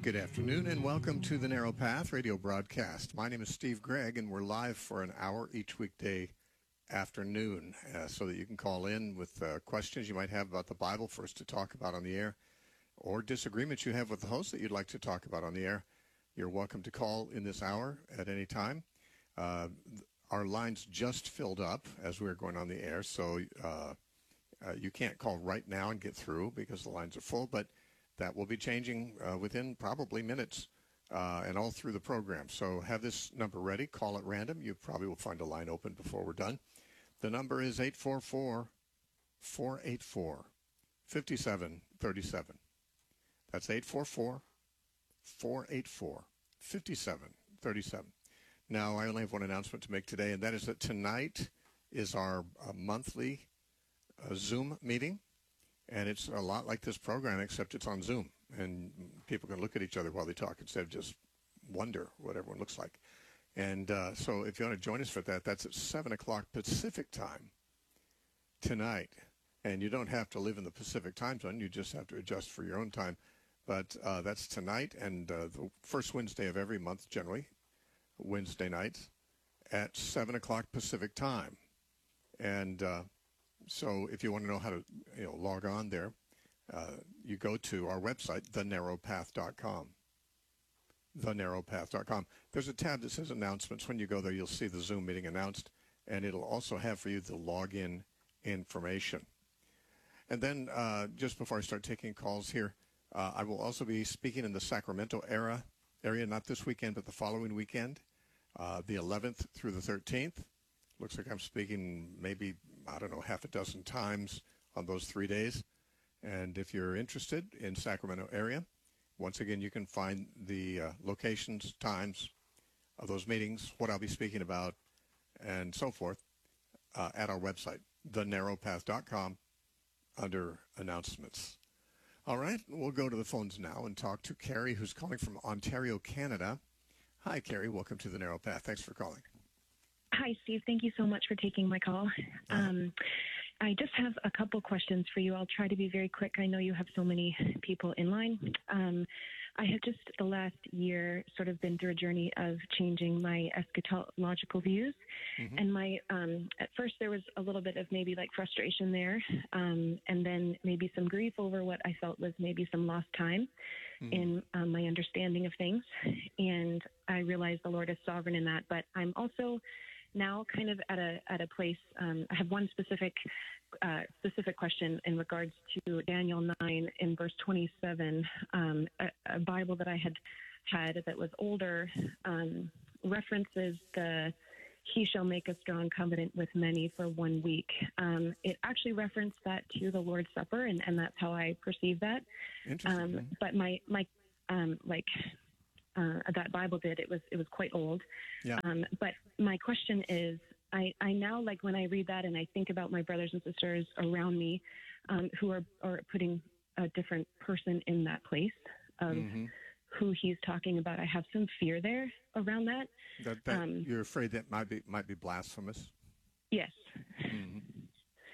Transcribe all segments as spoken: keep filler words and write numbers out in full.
Good afternoon and welcome to the Narrow Path radio broadcast. My name is Steve Gregg and we're live for an hour each weekday afternoon uh, so that you can call in with uh, questions you might have about the Bible for us to talk about on the air, or disagreements you have with the host that you'd like to talk about on the air. You're welcome to call in this hour at any time. Uh, our lines just filled up as we were going on the air, so uh, uh, you can't call right now and get through because the lines are full, but that will be changing uh, within probably minutes uh, and all through the program. So have this number ready. Call at random. You probably will find a line open before we're done. The number is eight four four, four eight four, five seven three seven. That's eight four four, four eight four, five seven three seven. Now, I only have one announcement to make today, and that is that tonight is our uh, monthly uh, Zoom meeting. And it's a lot like this program, except it's on Zoom. And people can look at each other while they talk instead of just wonder what everyone looks like. And uh, so if you want to join us for that, that's at seven o'clock Pacific time tonight. And you don't have to live in the Pacific time zone. You just have to adjust for your own time. But uh, that's tonight and uh, the first Wednesday of every month, generally, Wednesday nights, at seven o'clock Pacific time. And Uh, So if you want to know how to you know, log on there, uh, you go to our website, the narrow path dot com. the narrow path dot com. There's a tab that says announcements. When you go there, you'll see the Zoom meeting announced, and it'll also have for you the login information. And then uh, just before I start taking calls here, uh, I will also be speaking in the Sacramento area, area not this weekend, but the following weekend, uh, the eleventh through the thirteenth. Looks like I'm speaking maybe, I don't know, half a dozen times on those three days. And if you're interested in Sacramento area, once again, you can find the uh, locations, times of those meetings, what I'll be speaking about, and so forth uh, at our website, the narrow path dot com, under announcements. All right, we'll go to the phones now and talk to Carrie, who's calling from Ontario, Canada. Hi, Carrie. Welcome to the Narrow Path. Thanks for calling. Hi, Steve. Thank you so much for taking my call. Um, I just have a couple questions for you. I'll try to be very quick. I know you have so many people in line. Um, I have just the last year sort of been through a journey of changing my eschatological views. Mm-hmm. And my um, at first there was a little bit of maybe like frustration there, um, and then maybe some grief over what I felt was maybe some lost time mm-hmm. in um, my understanding of things. And I realize the Lord is sovereign in that, but I'm also now kind of at a at a place. Um, I have one specific uh, specific question in regards to Daniel nine in verse twenty-seven. Um, a, a Bible that I had had that was older um, references the "He shall make a strong covenant with many for one week." Um, it actually referenced that to the Lord's Supper, and, and that's how I perceive that. Interesting. Um, but my my um, like. Uh, that Bible did. It was it was quite old. Yeah. Um, but my question is, I, I now, like when I read that and I think about my brothers and sisters around me um, who are, are putting a different person in that place of mm-hmm. who he's talking about, I have some fear there around that. That, that um, you're afraid that might be might be blasphemous? Yes. Mm-hmm.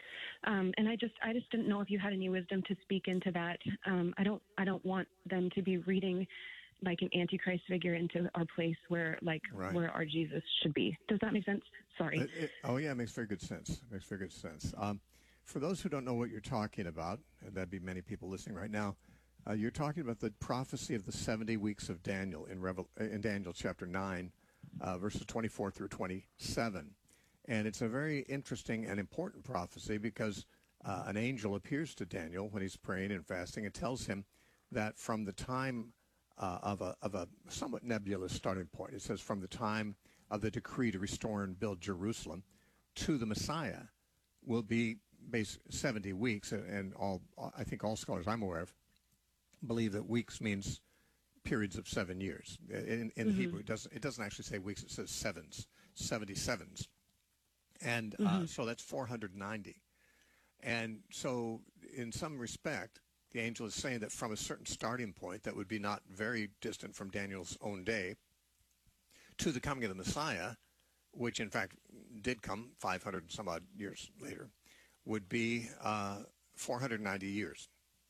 Um, and I just I just didn't know if you had any wisdom to speak into that. Um, I don't I don't want them to be reading like an Antichrist figure into our place where, like, right. where our Jesus should be. Does that make sense? Sorry. It, it, oh, yeah, it makes very good sense. It makes very good sense. Um, for those who don't know what you're talking about, and that'd be many people listening right now, uh, you're talking about the prophecy of the seventy weeks of Daniel in, Revel- in Daniel chapter nine, uh, verses twenty-four through twenty-seven. And it's a very interesting and important prophecy because uh, an angel appears to Daniel when he's praying and fasting and tells him that from the time Uh, of a of a somewhat nebulous starting point. It says from the time of the decree to restore and build Jerusalem to the Messiah will be base seventy weeks, and all I think all scholars I'm aware of believe that weeks means periods of seven years. In, in mm-hmm. Hebrew, it doesn't it doesn't actually say weeks; it says sevens, seventy sevens, and mm-hmm. uh, so that's four hundred ninety. And so, in some respect, the angel is saying that from a certain starting point that would be not very distant from Daniel's own day to the coming of the Messiah, which in fact did come five hundred and some odd years later, would be uh, four hundred ninety years.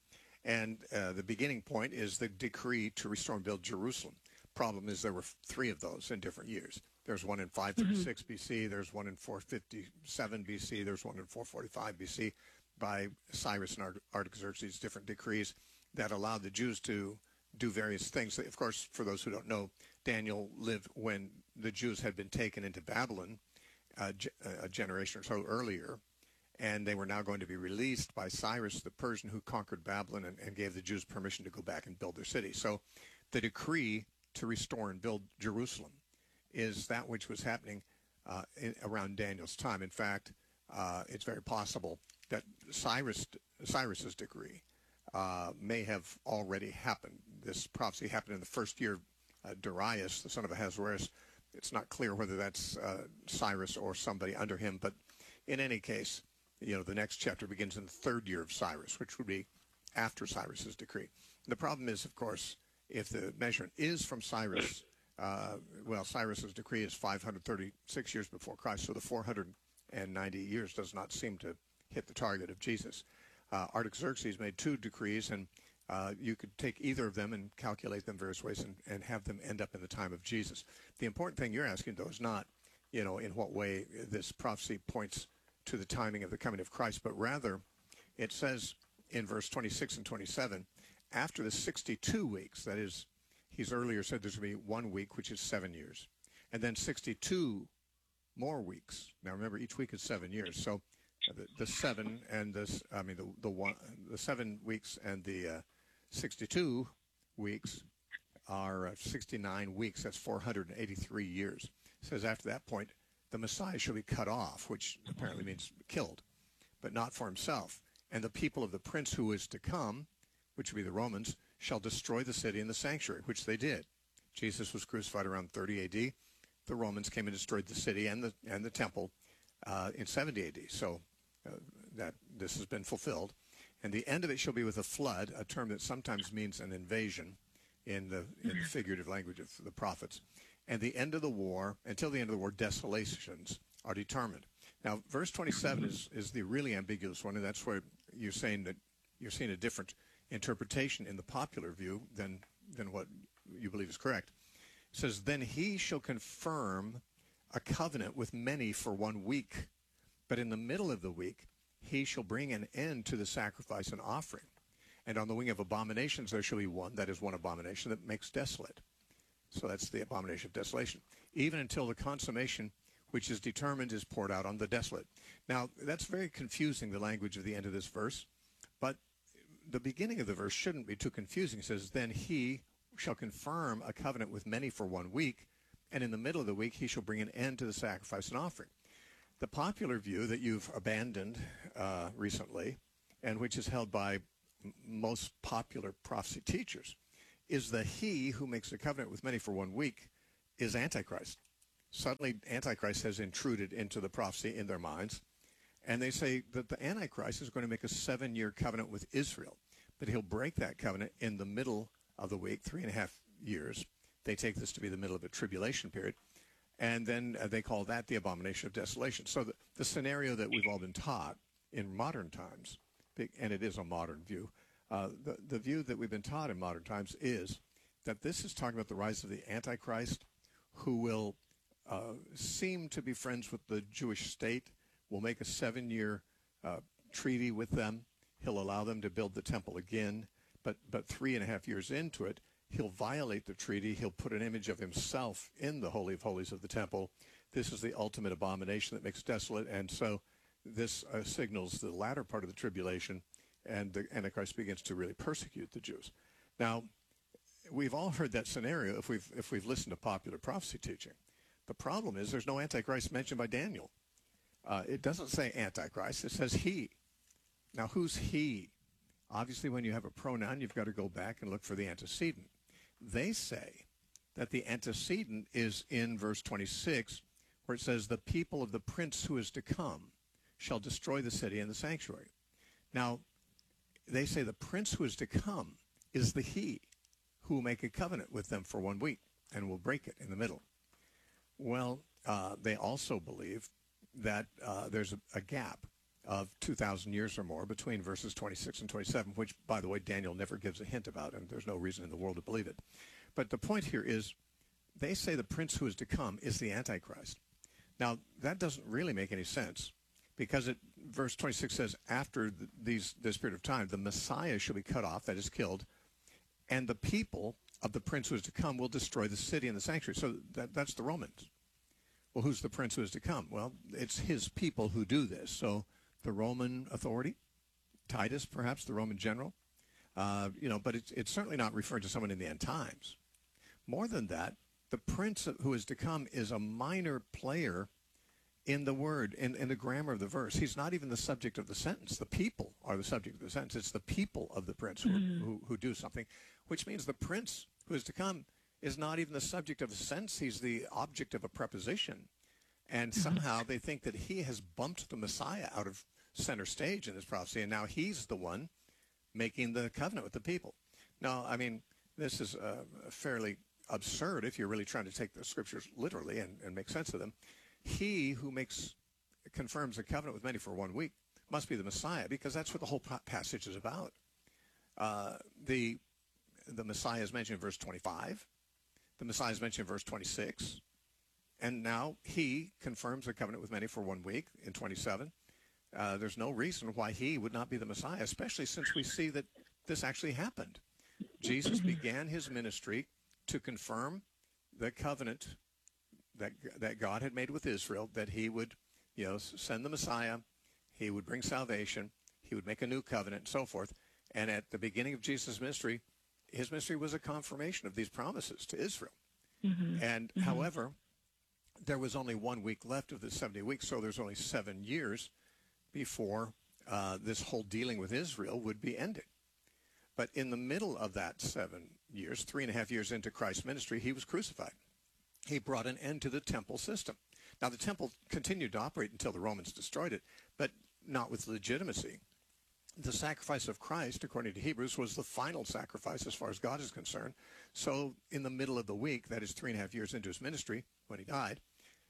And uh, the beginning point is the decree to restore and build Jerusalem. Problem is there were three of those in different years. There's one in five thirty-six mm-hmm. B C, there's one in four fifty-seven B C, there's one in four forty-five B C by Cyrus and Artaxerxes, different decrees that allowed the Jews to do various things. Of course, for those who don't know, Daniel lived when the Jews had been taken into Babylon uh, a generation or so earlier, and they were now going to be released by Cyrus the Persian, who conquered Babylon and, and gave the Jews permission to go back and build their city. So the decree to restore and build Jerusalem is that which was happening uh, in, around Daniel's time. In fact, uh, it's very possible that Cyrus Cyrus's decree uh, may have already happened. This prophecy happened in the first year of uh, Darius, the son of Ahasuerus. It's not clear whether that's uh, Cyrus or somebody under him, but in any case, you know, the next chapter begins in the third year of Cyrus, which would be after Cyrus's decree. The problem is, of course, if the measurement is from Cyrus, uh, well, Cyrus's decree is five hundred thirty-six years before Christ, so the four hundred ninety years does not seem to hit the target of Jesus. Uh, Artaxerxes made two decrees, and uh, you could take either of them and calculate them various ways and, and have them end up in the time of Jesus. The important thing you're asking, though, is not, you know, in what way this prophecy points to the timing of the coming of Christ, but rather it says in verse twenty-six and twenty-seven, after the sixty-two weeks, that is, he's earlier said there's going to be one week, which is seven years, and then sixty-two more weeks. Now, remember, each week is seven years, so the, the seven and this, I mean, the the one, the seven weeks and the uh, sixty-two weeks are uh, sixty-nine weeks. That's four hundred eighty-three years. It says after that point, the Messiah shall be cut off, which apparently means killed, but not for himself. And the people of the prince who is to come, which will be the Romans, shall destroy the city and the sanctuary, which they did. Jesus was crucified around thirty A D. The Romans came and destroyed the city and the and the temple uh, in seventy A D. So uh, that this has been fulfilled. And the end of it shall be with a flood, a term that sometimes means an invasion in the, in the figurative language of the prophets. And the end of the war, until the end of the war, desolations are determined. Now, verse twenty-seven is, is the really ambiguous one, and that's where you're saying that you're seeing a different interpretation in the popular view than than what you believe is correct. It says, then he shall confirm a covenant with many for one week, but in the middle of the week he shall bring an end to the sacrifice and offering. And on the wing of abominations there shall be one, that is one abomination, that makes desolate. So that's the abomination of desolation, even until the consummation which is determined is poured out on the desolate. Now, that's very confusing, the language of the end of this verse, but the beginning of the verse shouldn't be too confusing. It says, then he shall confirm a covenant with many for one week, and in the middle of the week he shall bring an end to the sacrifice and offering. The popular view that you've abandoned uh, recently, and which is held by m- most popular prophecy teachers, is that he who makes a covenant with many for one week is Antichrist. Suddenly, Antichrist has intruded into the prophecy in their minds, and they say that the Antichrist is going to make a seven-year covenant with Israel, but he'll break that covenant in the middle of the week, three and a half years. They take this to be the middle of a tribulation period, and then uh, they call that the abomination of desolation. So the, the scenario that we've all been taught in modern times, and it is a modern view, uh, the, the view that we've been taught in modern times is that this is talking about the rise of the Antichrist, who will uh, seem to be friends with the Jewish state, will make a seven-year uh, treaty with them. He'll allow them to build the temple again, but but three and a half years into it, he'll violate the treaty. He'll put an image of himself in the Holy of Holies of the temple. This is the ultimate abomination that makes desolate, and so this uh, signals the latter part of the tribulation, and the Antichrist begins to really persecute the Jews. Now, we've all heard that scenario if we've if we've listened to popular prophecy teaching. The problem is there's no Antichrist mentioned by Daniel. Uh, it doesn't say Antichrist. It says he. Now, who's he? Obviously, when you have a pronoun, you've got to go back and look for the antecedent. They say that the antecedent is in verse twenty-six, where it says, the people of the prince who is to come shall destroy the city and the sanctuary. Now, they say the prince who is to come is the he who will make a covenant with them for one week and will break it in the middle. Well, uh, they also believe that uh, there's a, a gap of two thousand years or more between verses twenty-six and twenty-seven, which, by the way, Daniel never gives a hint about, and there's no reason in the world to believe it. But the point here is they say the prince who is to come is the Antichrist. Now, that doesn't really make any sense because it, verse twenty-six says, after the, these, this period of time, the Messiah shall be cut off, that is killed, and the people of the prince who is to come will destroy the city and the sanctuary. So that, that's the Romans. Well, who's the prince who is to come? Well, it's his people who do this. So the Roman authority, Titus, perhaps, the Roman general, uh, you know, but it's, it's certainly not referring to someone in the end times. More than that, the prince who is to come is a minor player in the word, in, in the grammar of the verse. He's not even the subject of the sentence. The people are the subject of the sentence. It's the people of the prince who, mm-hmm. who, who do something, which means the prince who is to come is not even the subject of a sentence. He's the object of a preposition. And somehow they think that he has bumped the Messiah out of center stage in this prophecy, and now he's the one making the covenant with the people. Now, I mean, this is uh, fairly absurd if you're really trying to take the scriptures literally and, and make sense of them. He who makes confirms a covenant with many for one week must be the Messiah, because that's what the whole passage is about. Uh, the the Messiah is mentioned in verse twenty-five. The Messiah is mentioned in verse twenty-six. And now he confirms a covenant with many for one week in twenty-seven. Uh, there's no reason why he would not be the Messiah, especially since we see that this actually happened. Jesus began his ministry to confirm the covenant that that God had made with Israel, that he would, you know, send the Messiah, he would bring salvation, he would make a new covenant, and so forth. And at the beginning of Jesus' ministry, his ministry was a confirmation of these promises to Israel. Mm-hmm. And mm-hmm. however, there was only one week left of the seventy weeks, so there's only seven years before uh, this whole dealing with Israel would be ended. But in the middle of that seven years, three and a half years into Christ's ministry, he was crucified. He brought an end to the temple system. Now, the temple continued to operate until the Romans destroyed it, but not with legitimacy. The sacrifice of Christ, according to Hebrews, was the final sacrifice as far as God is concerned. So in the middle of the week, that is three and a half years into his ministry, when he died,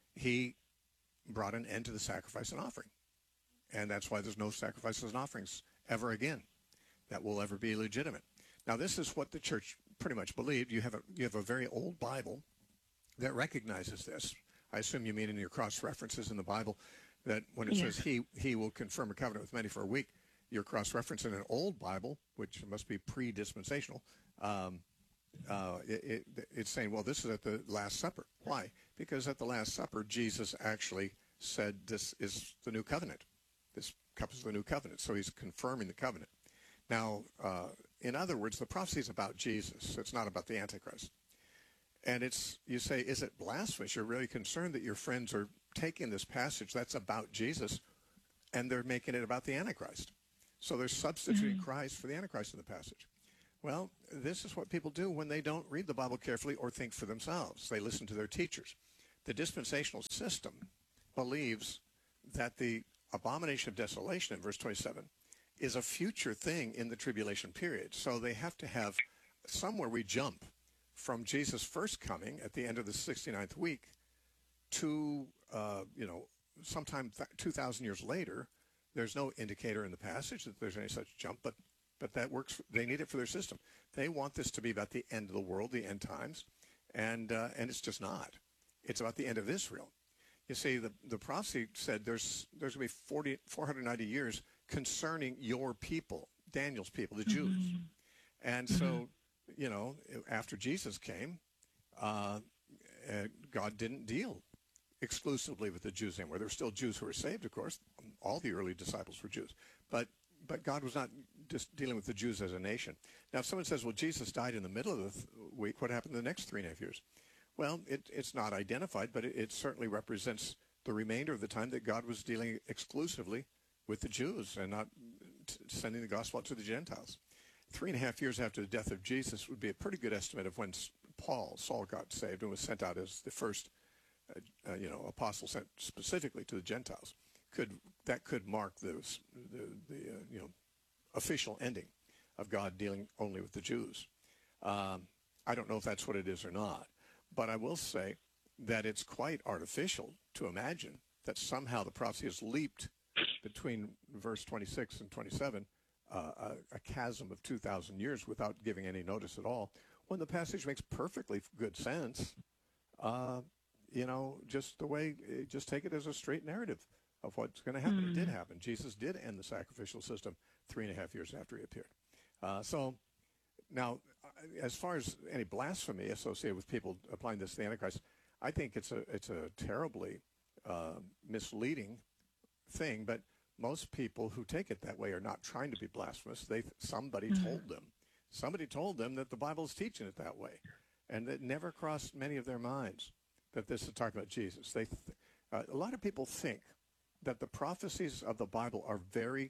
he brought an end to the sacrifice and offering. And that's why there's no sacrifices and offerings ever again that will ever be legitimate. Now, this is what the church pretty much believed. You have a, you have a very old Bible that recognizes this. I assume you mean in your cross-references in the Bible that when it yeah. says he, he will confirm a covenant with many for a week, you're cross-referencing an old Bible, which must be pre-dispensational. Um, uh, it, it, it's saying, well, this is at the Last Supper. Why? Because at the Last Supper, Jesus actually said this is the new covenant. This cup is the new covenant. So he's confirming the covenant. Now, uh, in other words, the prophecy is about Jesus. It's not about the Antichrist. And it's, you say, is it blasphemous? You're really concerned that your friends are taking this passage that's about Jesus and they're making it about the Antichrist. So they're substituting mm-hmm. Christ for the Antichrist in the passage. Well, this is what people do when they don't read the Bible carefully or think for themselves. They listen to their teachers. The dispensational system believes that the abomination of desolation in verse twenty-seven is a future thing in the tribulation period. So they have to have somewhere we jump from Jesus' first coming at the end of the sixty-ninth week to, uh, you know, sometime th- two thousand years later. There's no indicator in the passage that there's any such jump, but but that works. They need it for their system. They want this to be about the end of the world, the end times, and uh, and it's just not. It's about the end of Israel. You see, the, the prophecy said there's there's going to be forty, four hundred ninety years concerning your people, Daniel's people, the Jews. Mm-hmm. And so, mm-hmm. you know, after Jesus came, uh, uh, God didn't deal exclusively with the Jews anymore. There were still Jews who were saved, of course. All the early disciples were Jews. But but God was not just dealing with the Jews as a nation. Now, if someone says, well, Jesus died in the middle of the th- week, what happened in the next three and a half years? Well, it, it's not identified, but it, it certainly represents the remainder of the time that God was dealing exclusively with the Jews and not t- sending the gospel out to the Gentiles. Three and a half years after the death of Jesus would be a pretty good estimate of when Paul, Saul, got saved and was sent out as the first, uh, uh, you know, apostle sent specifically to the Gentiles. Could that could mark the the, the uh, you know official ending of God dealing only with the Jews. Um, I don't know if that's what it is or not, but I will say that it's quite artificial to imagine that somehow the prophecy has leaped between verse twenty-six and twenty-seven uh, a, a chasm of two thousand years without giving any notice at all, when the passage makes perfectly good sense. Uh, you know, just the way, just take it as a straight narrative of what's going to happen. Mm. It did happen. Jesus did end the sacrificial system three and a half years after he appeared. Uh, so now, as far as any blasphemy associated with people applying this to the Antichrist, I think it's a it's a terribly uh, misleading thing. But most people who take it that way are not trying to be blasphemous. They somebody mm. told them, somebody told them that the Bible is teaching it that way, and it never crossed many of their minds that this is talking about Jesus. They th- uh, a lot of people think that the prophecies of the Bible are very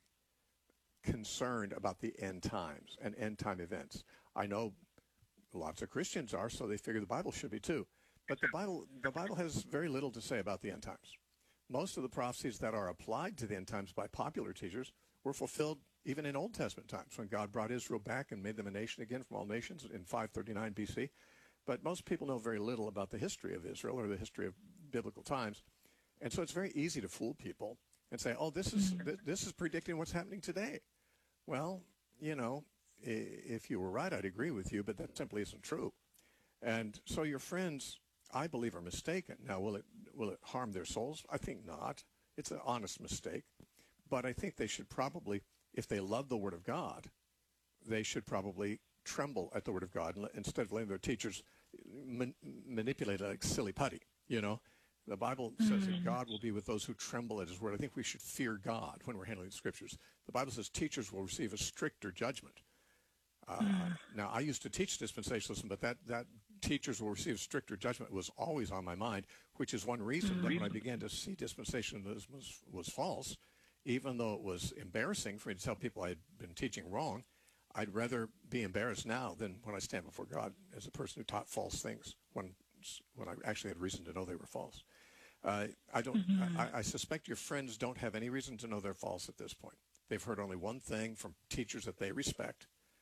concerned about the end times and end time events. I know lots of Christians are, so they figure the Bible should be too. But the Bible, the Bible has very little to say about the end times. Most of the prophecies that are applied to the end times by popular teachers were fulfilled even in Old Testament times, when God brought Israel back and made them a nation again from all nations in five thirty-nine B C. But most people know very little about the history of Israel or the history of biblical times. And so it's very easy to fool people and say, oh, this is th- this is predicting what's happening today. Well, you know, if you were right, I'd agree with you, but that simply isn't true. And so your friends, I believe, are mistaken. Now, will it will it harm their souls? I think not. It's an honest mistake. But I think they should probably, if they love the Word of God, they should probably tremble at the Word of God instead of letting their teachers man- manipulate it like silly putty, you know. The Bible says mm-hmm. that God will be with those who tremble at his word. I think we should fear God when we're handling the scriptures. The Bible says teachers will receive a stricter judgment. Uh, mm. Now, I used to teach dispensationalism, but that, that teachers will receive stricter judgment was always on my mind, which is one reason mm-hmm. that when I began to see dispensationalism was, was false, even though it was embarrassing for me to tell people I had been teaching wrong, I'd rather be embarrassed now than when I stand before God as a person who taught false things when, when I actually had reason to know they were false. Uh, I don't. Mm-hmm. I, I suspect your friends don't have any reason to know they're false at this point. They've heard only one thing from teachers that they respect,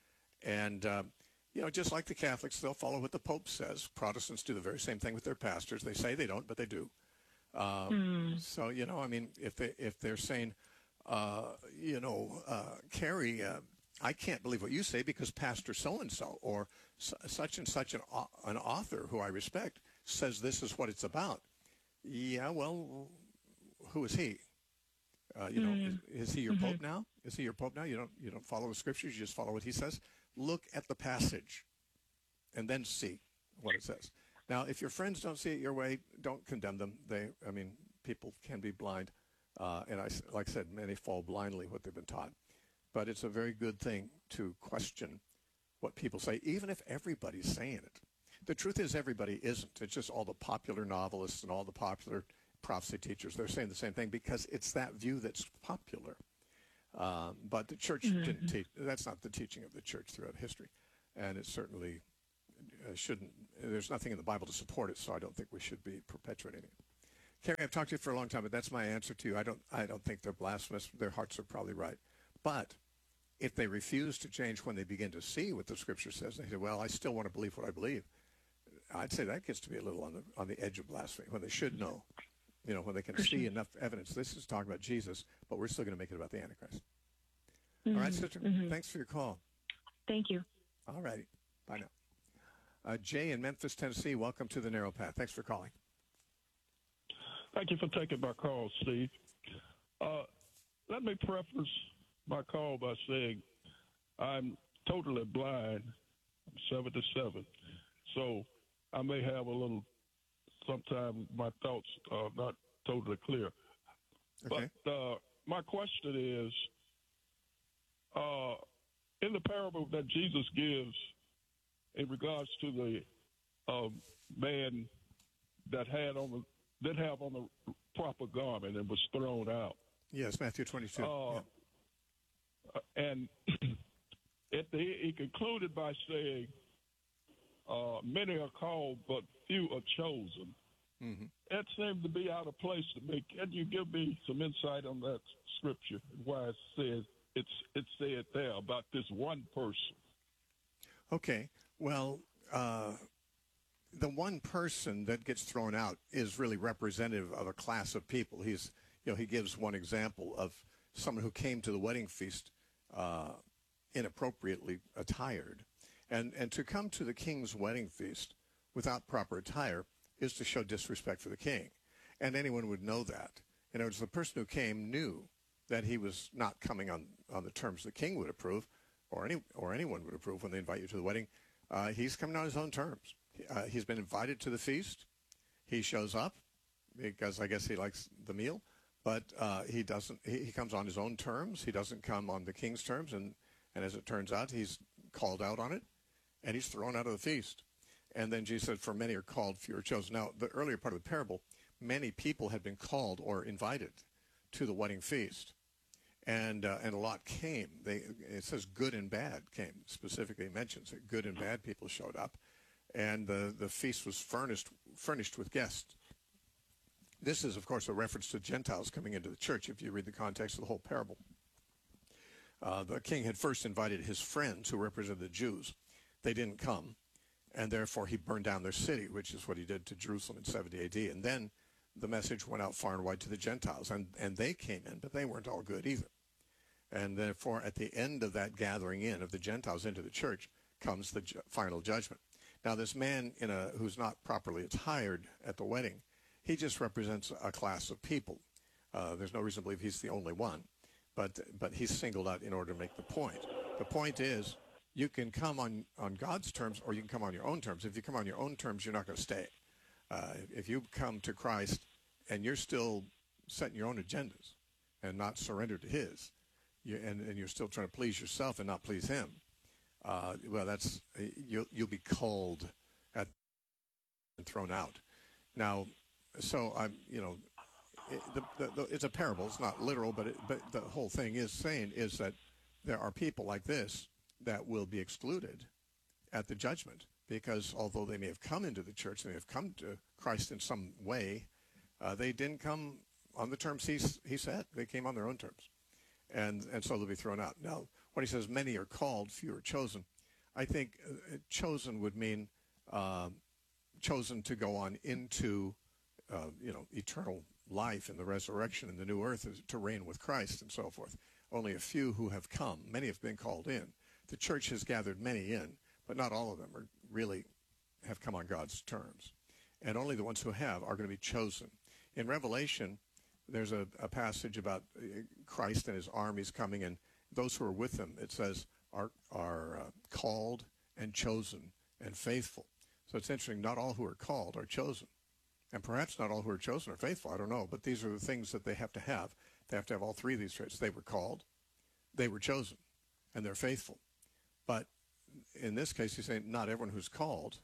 and uh, you know, just like the Catholics, they'll follow what the Pope says. Protestants do the very same thing with their pastors. They say they don't, but they do. Uh, mm. So you know, I mean, if they if they're saying, uh, you know, uh, Carrie, uh, I can't believe what you say because Pastor so and so or su- such and such an an author who I respect says this is what it's about. Yeah, well, who is he? Uh, you know, mm. is, is he your mm-hmm. Pope now? Is he your Pope now? You don't you don't follow the scriptures. You just follow what he says. Look at the passage, and then see what it says. Now, if your friends don't see it your way, don't condemn them. They, I mean, people can be blind, uh, and I, like I said, many fall blindly what they've been taught. But it's a very good thing to question what people say, even if everybody's saying it. The truth is everybody isn't. It's just all the popular novelists and all the popular prophecy teachers. They're saying the same thing because it's that view that's popular. Um, but the church mm-hmm. didn't teach. That's not the teaching of the church throughout history. And it certainly uh, shouldn't. There's nothing in the Bible to support it, so I don't think we should be perpetuating it. Carrie, I've talked to you for a long time, but that's my answer to you. I don't, I don't think they're blasphemous. Their hearts are probably right. But if they refuse to change when they begin to see what the Scripture says, they say, well, I still want to believe what I believe. I'd say that gets to be a little on the on the edge of blasphemy when they should know, you know, when they can see enough evidence. This is talking about Jesus, but we're still going to make it about the Antichrist. Mm-hmm. All right, sister. Mm-hmm. Thanks for your call. Thank you. All righty. Bye now. Uh, Jay in Memphis, Tennessee, welcome to the Narrow Path. Thanks for calling. Thank you for taking my call, Steve. Uh, let me preface my call by saying I'm totally blind. I'm seventy-seven. So I may have a little, sometimes my thoughts are not totally clear. Okay. But uh, my question is, uh, in the parable that Jesus gives in regards to the uh, man that had on the, did have on the proper garment and was thrown out. Yes, Matthew twenty-two. Uh, yeah. And at the, he concluded by saying, Uh, many are called, but few are chosen. Mm-hmm. That seems to be out of place to me. Can you give me some insight on that scripture, why it says it's it's said there about this one person? Okay. Well, uh, the one person that gets thrown out is really representative of a class of people. He's you know, he gives one example of someone who came to the wedding feast uh, inappropriately attired. And, and to come to the king's wedding feast without proper attire is to show disrespect for the king. And anyone would know that. In other words, the person who came knew that he was not coming on, on the terms the king would approve, or any or anyone would approve when they invite you to the wedding. Uh, he's coming on his own terms. Uh, he's been invited to the feast. He shows up because I guess he likes the meal, but uh, he doesn't. He, he comes on his own terms. He doesn't come on the king's terms, and, and as it turns out, he's called out on it, and he's thrown out of the feast. And then Jesus said, "For many are called, few are chosen." Now, the earlier part of the parable, many people had been called or invited to the wedding feast, and uh, and a lot came. They, it says good and bad came. Specifically mentions that good and bad people showed up, and the, the feast was furnished furnished with guests. This is, of course, a reference to Gentiles coming into the church, if you read the context of the whole parable. Uh, the king had first invited his friends, who represented the Jews. They didn't come, and therefore he burned down their city, which is what he did to Jerusalem in seventy A D. And then the message went out far and wide to the Gentiles, and, and they came in, but they weren't all good either. And therefore, at the end of that gathering in of the Gentiles into the church comes the ju- final judgment. Now, this man in a who's not properly attired at the wedding, he just represents a class of people. Uh, there's no reason to believe he's the only one, but but he's singled out in order to make the point. The point is, you can come on, on God's terms, or you can come on your own terms. If you come on your own terms, you're not going to stay. Uh, if you come to Christ and you're still setting your own agendas and not surrendered to his, you, and, and you're still trying to please yourself and not please him, uh, well, that's you'll, you'll be called at and thrown out. Now, so I'm, you know, it, the, the, the, it's a parable. It's not literal, but it, but the whole thing is saying is that there are people like this that will be excluded at the judgment, because although they may have come into the church, they may have come to Christ in some way, uh, they didn't come on the terms he, he said. They came on their own terms. And and so they'll be thrown out. Now, when he says many are called, few are chosen, I think uh, chosen would mean uh, chosen to go on into, uh, you know, eternal life and the resurrection and the new earth, to reign with Christ and so forth. Only a few who have come. Many have been called in. The church has gathered many in, but not all of them are really have come on God's terms. And only the ones who have are going to be chosen. In Revelation, there's a, a passage about Christ and his armies coming, and those who are with him, it says, are, are uh, called and chosen and faithful. So it's interesting, not all who are called are chosen. And perhaps not all who are chosen are faithful, I don't know, but these are the things that they have to have. They have to have all three of these traits. They were called, they were chosen, and they're faithful. But in this case, he's saying not everyone who's called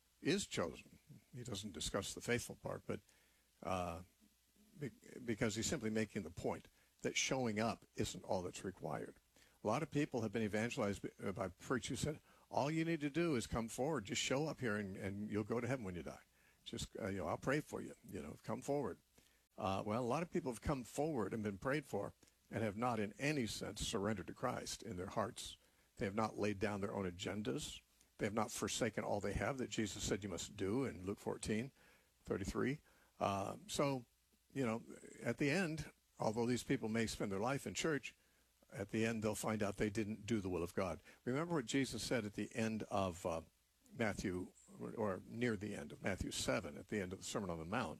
is chosen. He doesn't discuss the faithful part, but uh, be, because he's simply making the point that showing up isn't all that's required. A lot of people have been evangelized by, by preachers who said, all you need to do is come forward. Just show up here, and, and you'll go to heaven when you die. Just, uh, you know, I'll pray for you. You know, come forward. Uh, well, a lot of people have come forward and been prayed for and have not in any sense surrendered to Christ in their hearts. They have not laid down their own agendas. They have not forsaken all they have that Jesus said you must do in Luke fourteen thirty-three. Uh, so, you know, at the end, although these people may spend their life in church, at the end they'll find out they didn't do the will of God. Remember what Jesus said at the end of uh, Matthew, or near the end of Matthew seven, at the end of the Sermon on the Mount.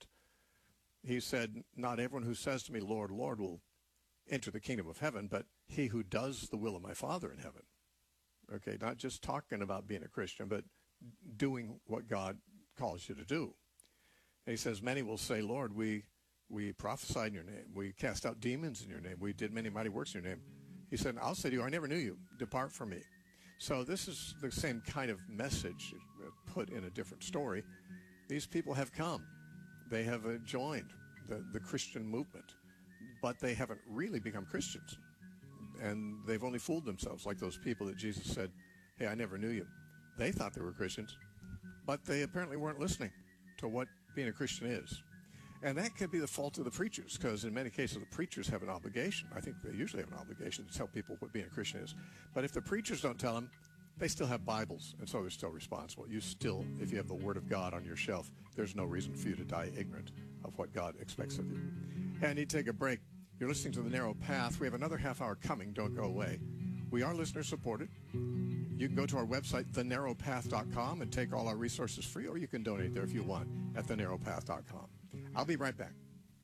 He said, not everyone who says to me, Lord, Lord, will enter the kingdom of heaven, but he who does the will of my Father in heaven. Okay, not just talking about being a Christian, but doing what God calls you to do. And he says, many will say, Lord, we we prophesied in your name. We cast out demons in your name. We did many mighty works in your name. He said, I'll say to you, I never knew you. Depart from me. So this is the same kind of message put in a different story. These people have come. They have uh, joined the, the Christian movement, but they haven't really become Christians. And they've only fooled themselves, like those people that Jesus said, hey, I never knew you. They thought they were Christians, but they apparently weren't listening to what being a Christian is. And that could be the fault of the preachers, because in many cases the preachers have an obligation. I think they usually have an obligation to tell people what being a Christian is. But if the preachers don't tell them, they still have Bibles, and so they're still responsible. You still, if you have the Word of God on your shelf, there's no reason for you to die ignorant of what God expects of you. Hey, I need to take a break. You're listening to The Narrow Path. We have another half hour coming. Don't go away. We are listener-supported. You can go to our website, the narrow path dot com, and take all our resources free, or you can donate there if you want at the narrow path dot com. I'll be right back.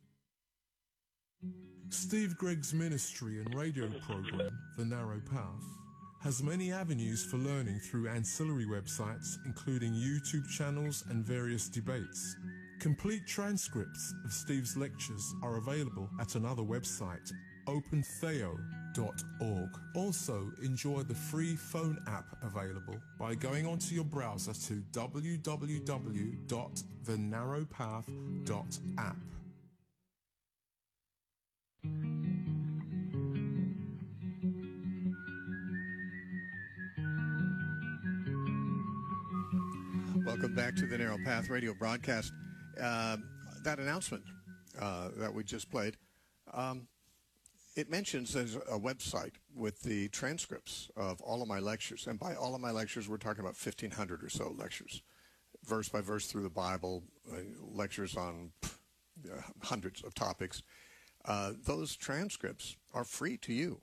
Steve Gregg's ministry and radio program, The Narrow Path, has many avenues for learning through ancillary websites, including YouTube channels and various debates. Complete transcripts of Steve's lectures are available at another website, open theo dot org. Also, enjoy the free phone app available by going onto your browser to w w w dot the narrow path dot app. Welcome back to the Narrow Path radio broadcast. Uh, that announcement uh, that we just played, um, it mentions there's a website with the transcripts of all of my lectures. And by all of my lectures, we're talking about fifteen hundred or so lectures, verse by verse through the Bible, uh, lectures on uh, hundreds of topics. Uh, those transcripts are free to you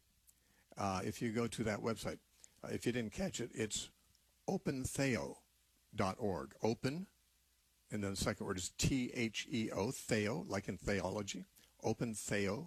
uh, if you go to that website. Uh, if you didn't catch it, it's open theo dot org. Open, and then the second word is T H E O, theo, like in theology, open theo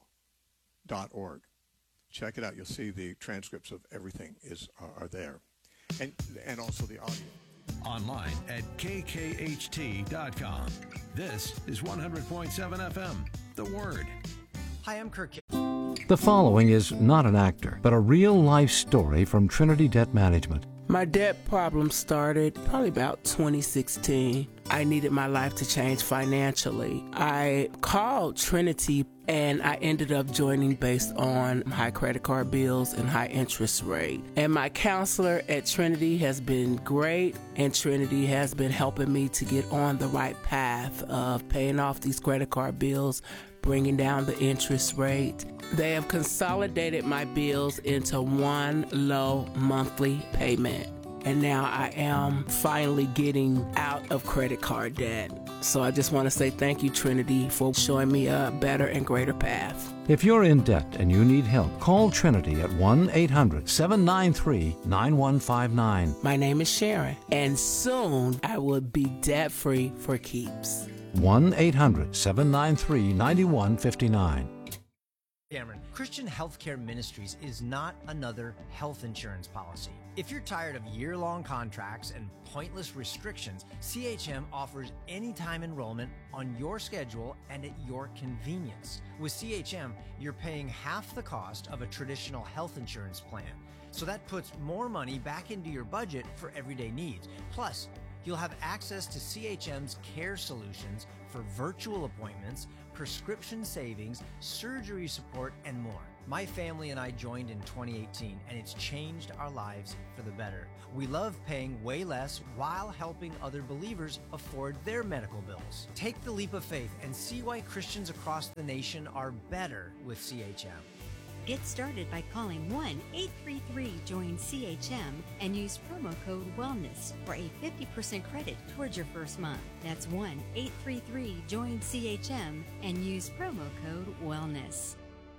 dot org. Check it out. You'll see the transcripts of everything is are, are there, and and also the audio. Online at k k h t dot com. This is one hundred point seven F M, The Word. Hi, I'm Kirk. The following is not an actor, but a real-life story from Trinity Debt Management. My debt problem started probably about twenty sixteen. I needed my life to change financially. I called Trinity and I ended up joining based on high credit card bills and high interest rate. And my counselor at Trinity has been great, and Trinity has been helping me to get on the right path of paying off these credit card bills, bringing down the interest rate. They have consolidated my bills into one low monthly payment. And now I am finally getting out of credit card debt. So I just want to say thank you, Trinity, for showing me a better and greater path. If you're in debt and you need help, call Trinity at one eight hundred seven nine three nine one five nine. My name is Sharon, and soon I will be debt-free for keeps. one eight hundred seven nine three nine one five nine. Cameron, Christian Healthcare Ministries is not another health insurance policy. If you're tired of year-long contracts and pointless restrictions, C H M offers anytime enrollment on your schedule and at your convenience. With C H M, you're paying half the cost of a traditional health insurance plan. So that puts more money back into your budget for everyday needs. Plus, you'll have access to C H M's care solutions for virtual appointments, prescription savings, surgery support, and more. My family and I joined in twenty eighteen, and it's changed our lives for the better. We love paying way less while helping other believers afford their medical bills. Take the leap of faith and see why Christians across the nation are better with C H M. Get started by calling one eight three three join C H M and use promo code WELLNESS for a fifty percent credit towards your first month. That's one eight three three join C H M and use promo code WELLNESS.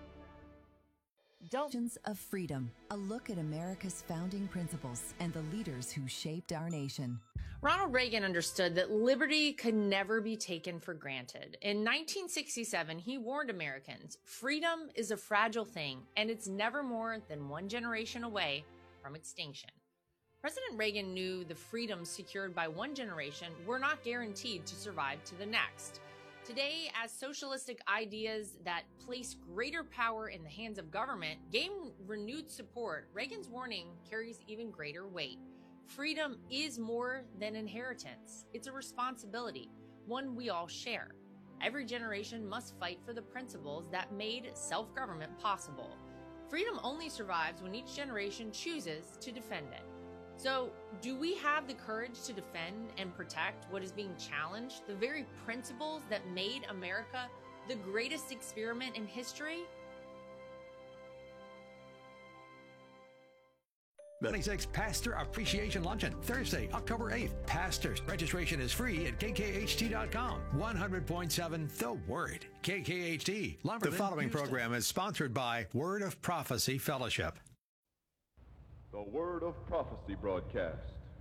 Visions of Freedom, a look at America's founding principles and the leaders who shaped our nation. Ronald Reagan understood that liberty could never be taken for granted. In nineteen sixty-seven, he warned Americans, freedom is a fragile thing, and it's never more than one generation away from extinction. President Reagan knew the freedoms secured by one generation were not guaranteed to survive to the next. Today, as socialistic ideas that place greater power in the hands of government gain renewed support, Reagan's warning carries even greater weight. Freedom is more than inheritance. It's a responsibility, one we all share. Every generation must fight for the principles that made self-government possible. Freedom only survives when each generation chooses to defend it. So, do we have the courage to defend and protect what is being challenged, the very principles that made America the greatest experiment in history? Building six Pastor Appreciation Luncheon, Thursday, October eighth. Pastors. Registration is free at K K H T dot com. one hundred point seven The Word. K K H T. The following Houston. Program is sponsored by Word of Prophecy Fellowship. The Word of Prophecy broadcast.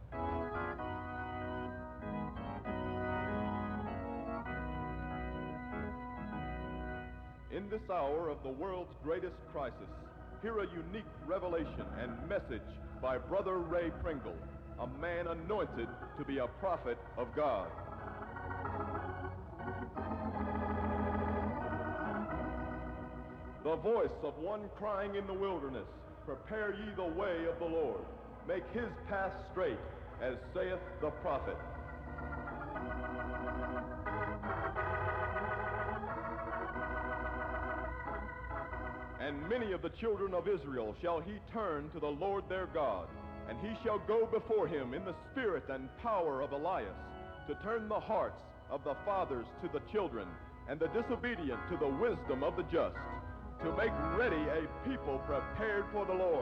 In this hour of the world's greatest crisis, hear a unique revelation and message by Brother Ray Pringle, a man anointed to be a prophet of God. The voice of one crying in the wilderness, prepare ye the way of the Lord. Make his path straight, as saith the prophet. And many of the children of Israel shall he turn to the Lord their God, and he shall go before him in the spirit and power of Elias, to turn the hearts of the fathers to the children, and the disobedient to the wisdom of the just, to make ready a people prepared for the Lord.